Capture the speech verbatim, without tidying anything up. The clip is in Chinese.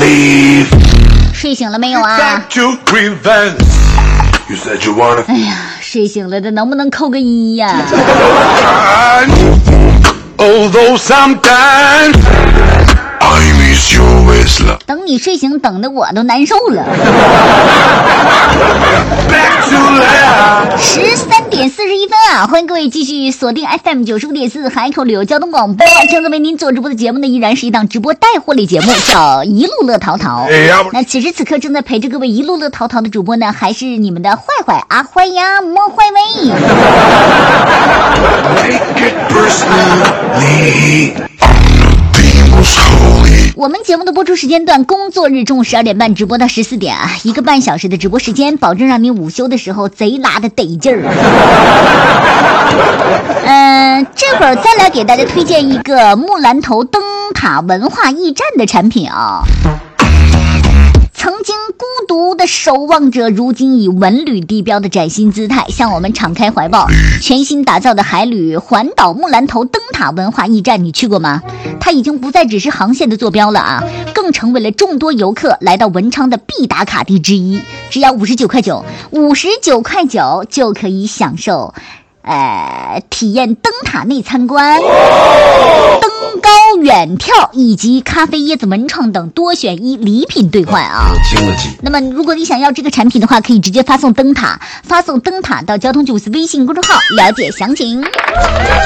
睡醒了没有啊？哎呀，睡醒了的能不能扣个一呀？等你睡醒，等的我都难受了。十三点四十一分啊！欢迎各位继续锁定 F M 九十五点四海口旅游交通广播。正在为您做直播的节目呢，依然是一档直播带货类节目，叫一路乐淘淘。那此时此刻正在陪着各位一路乐淘淘的主播呢，还是你们的坏坏阿坏呀，莫坏喂。我们节目的播出时间段，工作日中午十二点半直播到十四点啊，一个半小时的直播时间，保证让你午休的时候贼拉的得劲儿。嗯、呃，这会儿再来给大家推荐一个木兰头灯塔文化驿站的产品啊。曾经孤独的守望者，如今以文旅地标的崭新姿态向我们敞开怀抱。全新打造的海旅环岛木兰头灯塔文化驿站，你去过吗？它已经不再只是航线的坐标了啊，更成为了众多游客来到文昌的必打卡地之一。只要五十九块九，五十九块九就可以享受呃，体验灯塔内参观、登高远眺以及咖啡椰子文创等多选一礼品兑换啊！那么如果你想要这个产品的话，可以直接发送灯塔，发送灯塔到交通九四微信公众号了解详情。